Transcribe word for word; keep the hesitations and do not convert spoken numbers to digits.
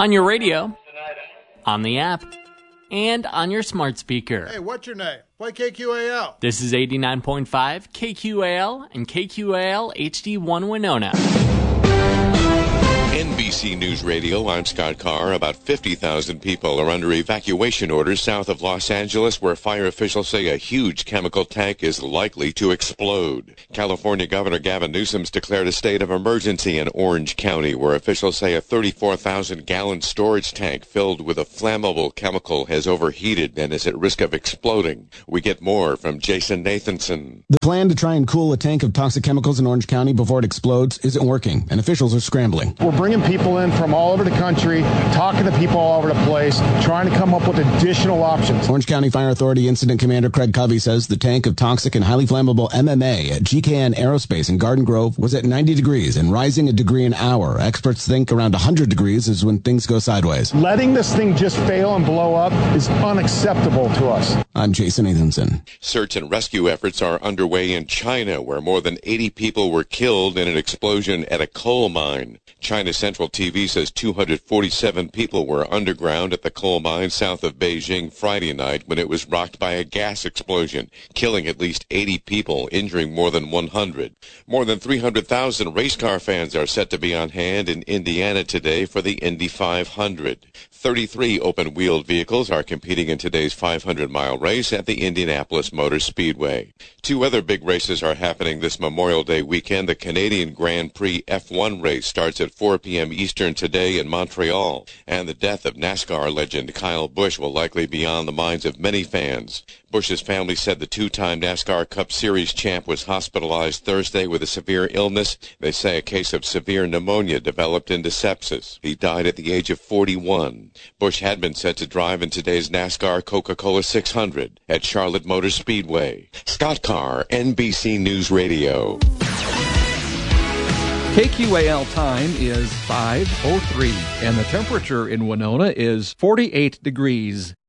On your radio, on the app, and on your smart speaker. Hey, what's your name? Play K Q A L. This is eighty-nine point five K Q A L and K Q A L H D one Winona. N B C News Radio, I'm Scott Carr. About fifty thousand people are under evacuation orders south of Los Angeles, where fire officials say a huge chemical tank is likely to explode. California Governor Gavin Newsom's declared a state of emergency in Orange County, where officials say a thirty-four thousand gallon storage tank filled with a flammable chemical has overheated and is at risk of exploding. We get more from Jason Nathanson. The plan to try and cool a tank of toxic chemicals in Orange County before it explodes isn't working, and officials are scrambling. We're bringing people in from all over the country, talking to people all over the place, trying to come up with additional options. Orange County Fire Authority Incident Commander Craig Covey says the tank of toxic and highly flammable M M A at G K N Aerospace in Garden Grove was at ninety degrees and rising a degree an hour. Experts think around one hundred degrees is when things go sideways. Letting this thing just fail and blow up is unacceptable to us. I'm Jason Nathanson. Search and rescue efforts are underway in China, where more than eighty people were killed in an explosion at a coal mine. China Central T V says two hundred forty-seven people were underground at the coal mine south of Beijing Friday night when it was rocked by a gas explosion, killing at least eighty people, injuring more than one hundred. More than three hundred thousand race car fans are set to be on hand in Indiana today for the Indy five hundred. thirty-three open-wheeled vehicles are competing in today's five hundred mile race at the Indianapolis Motor Speedway. Two other big races are happening this Memorial Day weekend. The Canadian Grand Prix F one race starts at four p.m. Eastern today in Montreal, and the death of NASCAR legend Kyle Busch will likely be on the minds of many fans. Busch's family said the two-time NASCAR Cup Series champ was hospitalized Thursday with a severe illness. They say a case of severe pneumonia developed into sepsis. He died at the age of forty-one. Busch had been set to drive in today's NASCAR Coca-Cola six hundred at Charlotte Motor Speedway. Scott Carr, N B C News Radio. K Q A L time is five oh three, and the temperature in Winona is forty-eight degrees.